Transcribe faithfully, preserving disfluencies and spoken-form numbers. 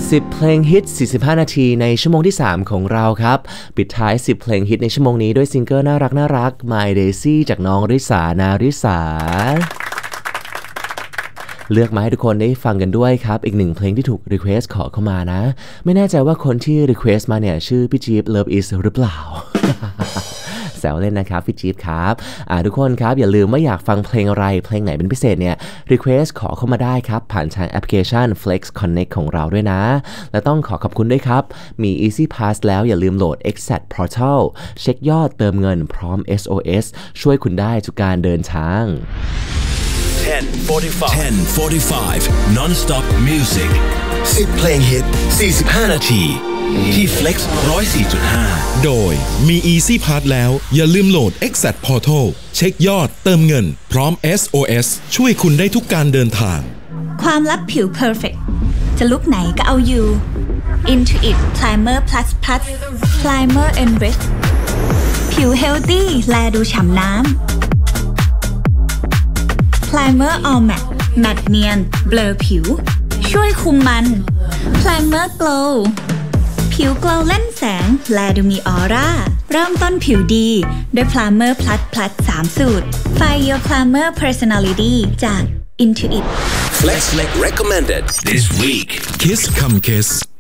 สิบเพลงฮิตสี่สิบห้านาทีในชั่วโมงที่สามของเราครับปิดท้ายสิบเพลงฮิตในชั่วโมงนี้ด้วยซิงเกิลน่ารักน่ารัก My Daisy จากน้องริสานาริสาเลือกมาให้ทุกคนได้ฟังกันด้วยครับอีกหนึ่งเพลงที่ถูกรีเควสขอเข้ามานะไม่แน่ใจว่าคนที่รีเควสมาเนี่ยชื่อพี่จี๊บ Love Is หรือเปล่า แซวเล่นนะครับพี่จี๊บครับอ่าทุกคนครับอย่าลืมว่าอยากฟังเพลงอะไรเพลงไหนเป็นพิเศษเนี่ยรีเควสขอเข้ามาได้ครับผ่านทางแอปพลิเคชัน Flex Connect ของเราด้วยนะและต้องขอขอบคุณด้วยครับมี Easy Pass แล้วอย่าลืมโหลด Exact Portal เช็คยอดเติมเงินพร้อม เอส โอ เอส ช่วยคุณได้ทุกการเดินทาง ten forty-five Non-stop music สิบเพลงฮิตสี่สิบห้านาทีที่ Flex หนึ่งศูนย์สี่จุดห้าโดยมี Easy Pass แล้วอย่าลืมโหลด Exact Portal เช็คยอดเติมเงินพร้อม เอส โอ เอส ช่วยคุณได้ทุกการเดินทางความลับผิว perfect จะลุคไหนก็เอาอยู่ Intuit Primer Plus Plus Primer Enrich ผิว healthy แลดูฉ่ำน้ำPrimer All Matte แมตต์เนียนเบลอผิวช่วยคุมมัน Primer Glow ผิว glow เล่นแสงแลดูมีออร่าเริ่มต้นผิวดีด้วย Primer Plus Plus สามสูตร Find Your Primer Personality จาก Intuit Flex Recommended this week Kiss Come Kiss